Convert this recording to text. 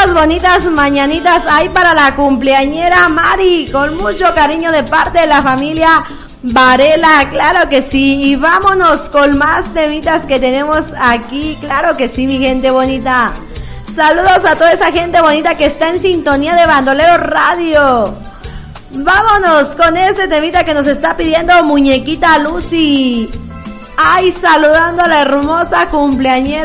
unas bonitas mañanitas hay para la cumpleañera Mari, con mucho cariño de parte de la familia Varela, claro que sí. Y vámonos con más temitas que tenemos aquí, claro que sí, mi gente bonita. Saludos a toda esa gente bonita que está en sintonía de Bandolero Radio. Vámonos con este temita que nos está pidiendo Muñequita Lucy. Ay, saludando a la hermosa cumpleañera